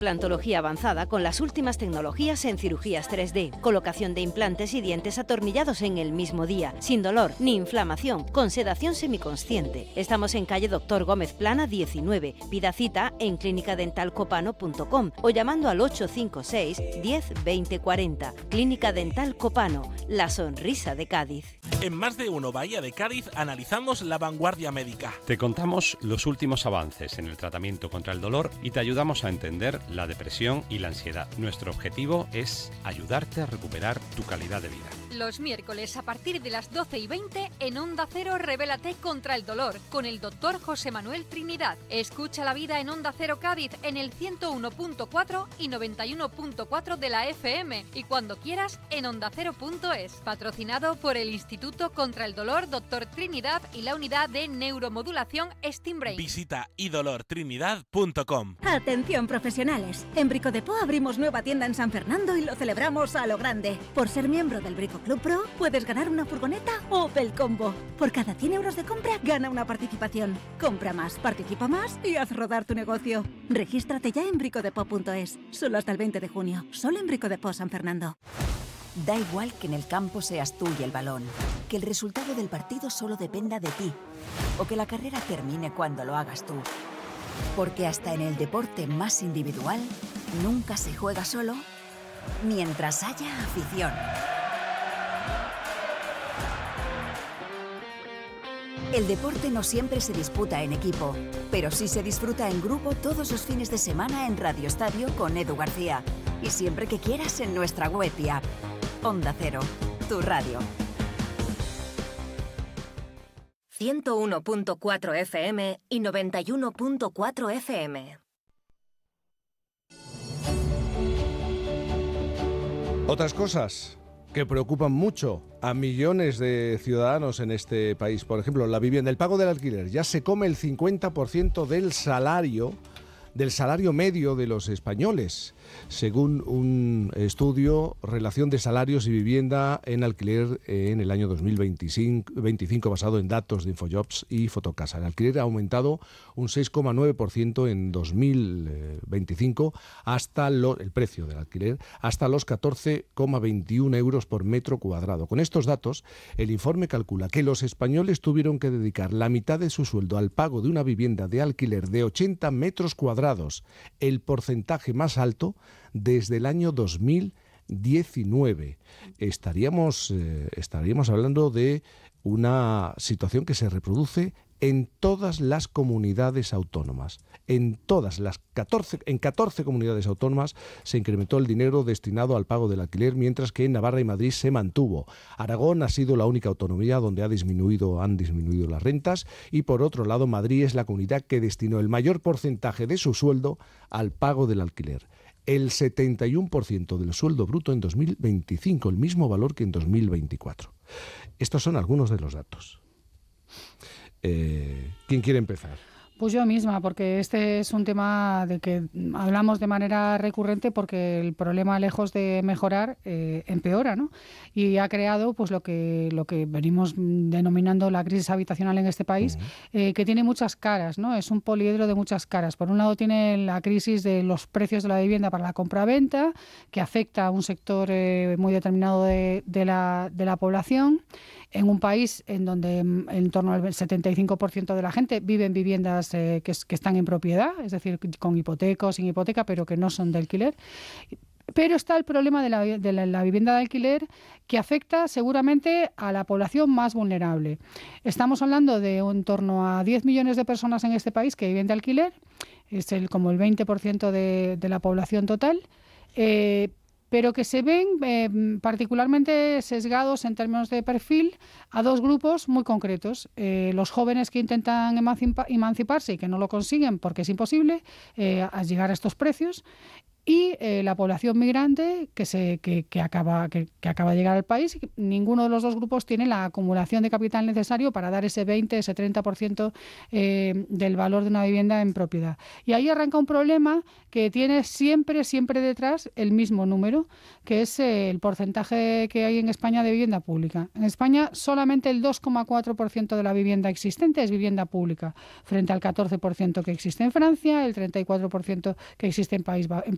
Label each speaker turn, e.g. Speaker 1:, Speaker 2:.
Speaker 1: Plantología avanzada con las últimas tecnologías en cirugías 3D, colocación de implantes y dientes atornillados en el mismo día, sin dolor ni inflamación, con sedación semiconsciente. Estamos en calle Doctor Gómez Plana 19. Pida cita en clinicadentalcopano.com o llamando al 856 10 20 40. Clínica Dental Copano, la sonrisa de Cádiz.
Speaker 2: En Más de Uno Bahía de Cádiz analizamos la vanguardia médica.
Speaker 3: Te contamos los últimos avances en el tratamiento contra el dolor y te ayudamos a entender la depresión y la ansiedad. Nuestro objetivo es ayudarte a recuperar tu calidad de vida.
Speaker 4: Los miércoles a partir de las 12:20 en Onda Cero Revélate contra el dolor con el doctor José Manuel Trinidad. Escucha la vida en Onda Cero Cádiz en el 101.4 y 91.4 de la FM y cuando quieras en ondacero.es. Patrocinado por el Instituto contra el Dolor Dr. Trinidad y la Unidad de Neuromodulación SteamBrain.
Speaker 2: Visita idolortrinidad.com.
Speaker 5: Atención profesionales, en Bricodepot abrimos nueva tienda en San Fernando y lo celebramos a lo grande. Por ser miembro del Brico Club Pro puedes ganar una furgoneta Opel Combo. Por cada 100 euros de compra gana una participación. Compra más, participa más y haz rodar tu negocio. Regístrate ya en bricodepot.es. Solo hasta el 20 de junio. Solo en Bricodepot San Fernando.
Speaker 6: Da igual que en el campo seas tú y el balón, que el resultado del partido solo dependa de ti, o que la carrera termine cuando lo hagas tú. Porque hasta en el deporte más individual, nunca se juega solo mientras haya afición. El deporte no siempre se disputa en equipo, pero sí se disfruta en grupo todos los fines de semana en Radio Estadio con Edu García y siempre que quieras en nuestra web y app. Onda Cero, tu radio.
Speaker 7: 101.4 FM y 91.4 FM.
Speaker 8: Otras cosas que preocupan mucho a millones de ciudadanos en este país. Por ejemplo, la vivienda, el pago del alquiler. Ya se come el 50% del salario medio de los españoles, según un estudio Relación de Salarios y Vivienda en Alquiler en el año 2025 basado en datos de Infojobs y Fotocasa. El alquiler ha aumentado un 6,9% en 2025 el precio del alquiler hasta los 14,21 euros por metro cuadrado. Con estos datos, el informe calcula que los españoles tuvieron que dedicar la mitad de su sueldo al pago de una vivienda de alquiler de 80 metros cuadrados, el porcentaje más alto desde el año 2019. Estaríamos hablando de una situación que se reproduce en todas las comunidades autónomas. En 14 comunidades autónomas se incrementó el dinero destinado al pago del alquiler, mientras que en Navarra y Madrid se mantuvo. Aragón ha sido la única autonomía donde han disminuido las rentas y, por otro lado, Madrid es la comunidad que destinó el mayor porcentaje de su sueldo al pago del alquiler. El 71% del sueldo bruto en 2025, el mismo valor que en 2024. Estos son algunos de los datos. ¿Quién quiere empezar?
Speaker 9: Pues yo misma, porque este es un tema de que hablamos de manera recurrente porque el problema, lejos de mejorar, empeora, ¿no? Y ha creado pues lo que venimos denominando la crisis habitacional en este país, que tiene muchas caras, ¿no? Es un poliedro de muchas caras. Por un lado tiene la crisis de los precios de la vivienda para la compra-venta, que afecta a un sector muy determinado de la población, en un país en donde en torno al 75% de la gente vive en viviendas que están en propiedad, es decir, con hipoteca o sin hipoteca, pero que no son de alquiler. Pero está el problema de la vivienda de alquiler, que afecta seguramente a la población más vulnerable. Estamos hablando de en torno a 10 millones de personas en este país que viven de alquiler, es como el 20% de la población total, pero que se ven particularmente sesgados en términos de perfil a dos grupos muy concretos. Los jóvenes que intentan emanciparse y que no lo consiguen porque es imposible al llegar a estos precios, y la población migrante que acaba de llegar al país. Ninguno de los dos grupos tiene la acumulación de capital necesario para dar ese 20, ese 30% del valor de una vivienda en propiedad. Y ahí arranca un problema que tiene siempre detrás el mismo número, que es el porcentaje que hay en España de vivienda pública. En España solamente el 2,4% de la vivienda existente es vivienda pública, frente al 14% que existe en Francia, el 34% que existe en